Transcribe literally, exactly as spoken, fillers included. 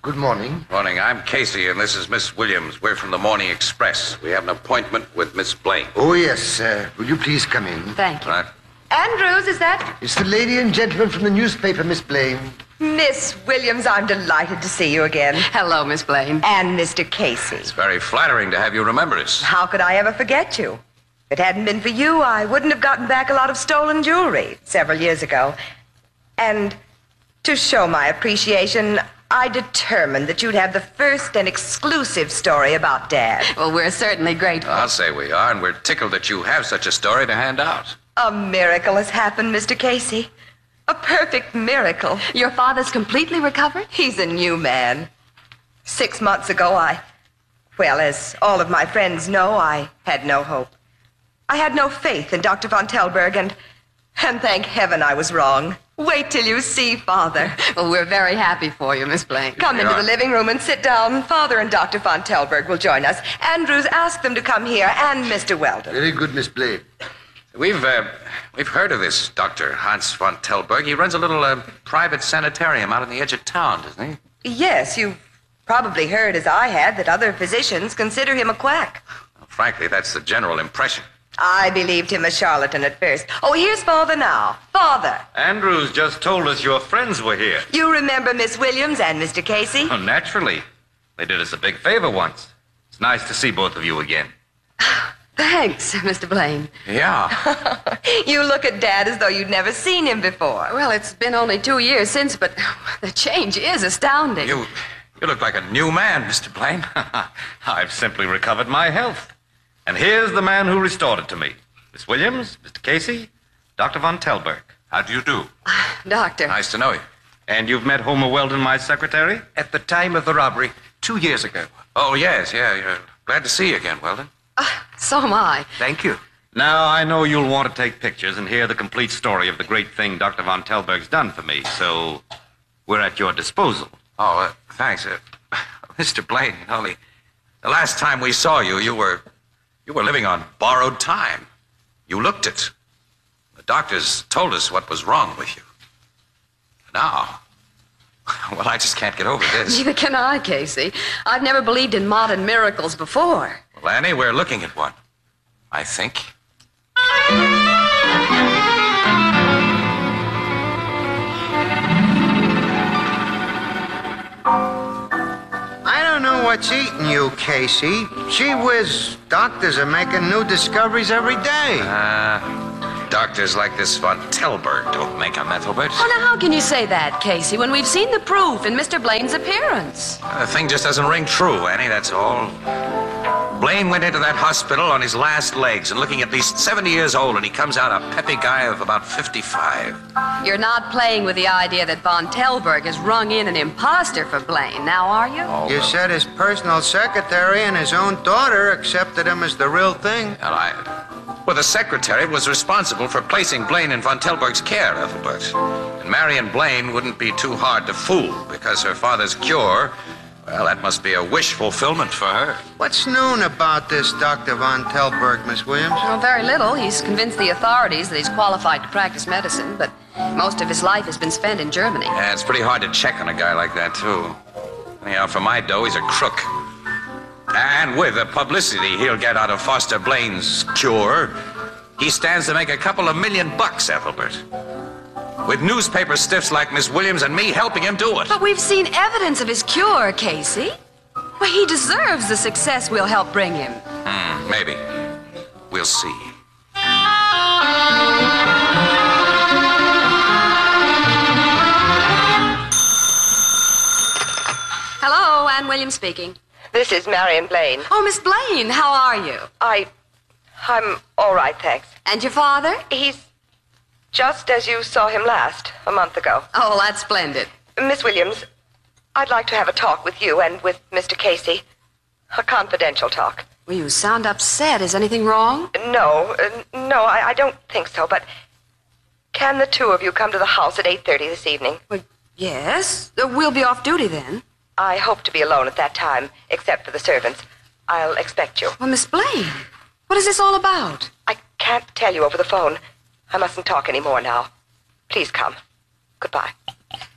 Good morning. Morning. I'm Casey, and this is Miss Williams. We're from the Morning Express. We have an appointment with Miss Blaine. Oh, yes. Uh, will you please come in? Thank you. Right? Andrews, is that? It's the lady and gentleman from the newspaper, Miss Blaine. Miss Williams, I'm delighted to see you again. Hello, Miss Blaine. And Mister Casey. It's very flattering to have you remember us. How could I ever forget you? If it hadn't been for you, I wouldn't have gotten back a lot of stolen jewelry several years ago. And to show my appreciation, I determined that you'd have the first and exclusive story about Dad. Well, we're certainly grateful. I'll say we are, and we're tickled that you have such a story to hand out. A miracle has happened, Mister Casey. A perfect miracle. Your father's completely recovered? He's a new man. Six months ago, I... Well, as all of my friends know, I had no hope. I had no faith in Doctor von Telberg, and... And thank heaven I was wrong. Wait till you see Father. Well, we're very happy for you, Miss Blaine. Come into the living room and sit down. Father and Doctor von Telberg will join us. Andrews, ask them to come here, and Mister Weldon. Very good, Miss Blaine. We've, uh, we've heard of this Doctor Hans von Telberg. He runs a little uh, private sanitarium out on the edge of town, doesn't he? Yes, you've probably heard, as I had, that other physicians consider him a quack. Well, frankly, that's the general impression. I believed him a charlatan at first. Oh, here's Father now. Father. Andrews just told us your friends were here. You remember Miss Williams and Mister Casey? Oh, naturally. They did us a big favor once. It's nice to see both of you again. Thanks, Mister Blaine. Yeah. You look at Dad as though you'd never seen him before. Well, it's been only two years since, but the change is astounding. You, you look like a new man, Mister Blaine. I've simply recovered my health. And here's the man who restored it to me. Miss Williams, Mister Casey, Doctor von Telberg. How do you do? Doctor. Nice to know you. And you've met Homer Weldon, my secretary? At the time of the robbery, two years ago. Oh, yes, yeah. You're glad to see you again, Weldon. Uh, so am I. Thank you. Now, I know you'll want to take pictures and hear the complete story of the great thing Doctor von Telberg's done for me, so we're at your disposal. Oh, uh, thanks. Uh, Mister Blaine, you know, the, the last time we saw you, you were... You were living on borrowed time. You looked it. The doctors told us what was wrong with you. Now, well, I just can't get over this. Neither can I, Casey. I've never believed in modern miracles before. Well, Annie, we're looking at one. I think. I don't know what's eating you, Casey. Gee whiz, doctors are making new discoveries every day. Uh, doctors like this von Telberg don't make a mental bed. Well, now, how can you say that, Casey, when we've seen the proof in Mister Blaine's appearance? The thing just doesn't ring true, Annie, that's all. Blaine went into that hospital on his last legs and looking at least seventy years old, and he comes out a peppy guy of about fifty-five. You're not playing with the idea that von Telberg has rung in an imposter for Blaine, now are you? Oh, You well, said his personal secretary and his own daughter accepted him as the real thing. well, I, well, the secretary was responsible for placing Blaine in von Telberg's care, Ethelbert. And Marion Blaine wouldn't be too hard to fool because her father's cure, well, that must be a wish fulfillment for her. What's known about this Doctor von Telberg, Miss Williams? Well, very little. He's convinced the authorities that he's qualified to practice medicine, but most of his life has been spent in Germany. Yeah, it's pretty hard to check on a guy like that, too. Anyhow, for my dough, he's a crook. And with the publicity he'll get out of Foster Blaine's cure, he stands to make a couple of million bucks, Ethelbert. With newspaper stiffs like Miss Williams and me helping him do it. But we've seen evidence of his cure, Casey. Well, he deserves the success we'll help bring him. Hmm, maybe. We'll see. Hello, Ann Williams speaking. This is Marion Blaine. Oh, Miss Blaine, how are you? I... I'm all right, thanks. And your father? He's just as you saw him last, a month ago. Oh, that's splendid. Miss Williams, I'd like to have a talk with you and with Mister Casey. A confidential talk. Well, you sound upset. Is anything wrong? No, uh, no, I, I don't think so, but can the two of you come to the house at eight thirty this evening? Well, yes. Uh, We'll be off duty then. I hope to be alone at that time, except for the servants. I'll expect you. Well, Miss Blaine, what is this all about? I can't tell you over the phone. I mustn't talk any more now. Please come. Goodbye.